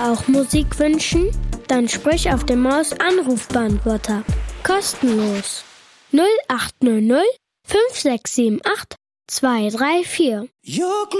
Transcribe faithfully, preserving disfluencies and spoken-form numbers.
auch Musik wünschen? Dann sprich auf dem Maus-Anrufbeantworter. Kostenlos. null acht null null fünf sechs sieben acht zwei drei vier.